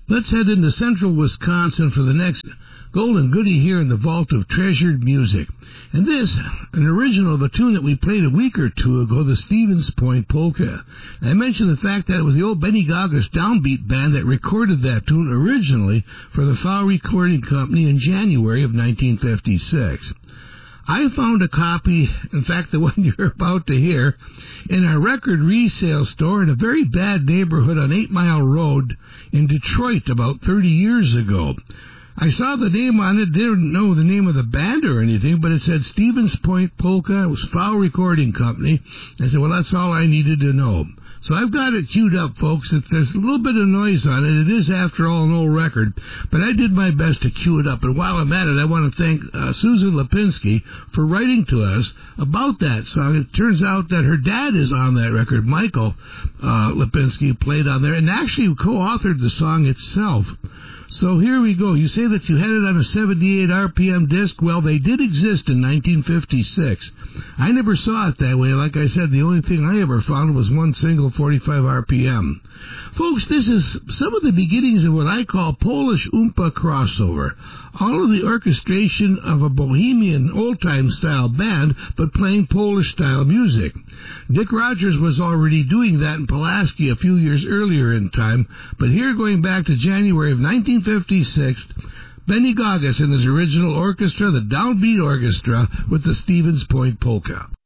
Let's head into central Wisconsin for the next golden goodie here in the vault of treasured music. And this, an original of a tune that we played a week or two ago, the Stevens Point Polka. I mentioned the fact that it was the old Benny Goggis Downbeat Band that recorded that tune originally for the Fowl Recording Company in January of 1956. I found a copy, in fact the one you're about to hear, in a record resale store in a very bad neighborhood on 8 Mile Road in Detroit about 30 years ago. I saw the name on it, didn't know the name of the band or anything, but it said Stevens Point Polka. It was Fowl Recording Company. I said, well, that's all I needed to know. So I've got it queued up, folks. If there's a little bit of noise on it, it is, after all, an old record. But I did my best to cue it up. And while I'm at it, I want to thank Susan Lipinski for writing to us about that song. It turns out that her dad is on that record. Michael Lipinski played on there and actually co-authored the song itself. So here we go. You say that you had it on a 78 RPM disc. Well, they did exist in 1956. I never saw it that way. Like I said, the only thing I ever found was one single 45 RPM. Folks, this is some of the beginnings of what I call Polish Oompa crossover. All of the orchestration of a bohemian old-time style band, but playing Polish-style music. Dick Rogers was already doing that in Pulaski a few years earlier in time, but here, going back to January of 1956, Benny Goggis and his original orchestra, the Downbeat Orchestra, with the Stevens Point Polka.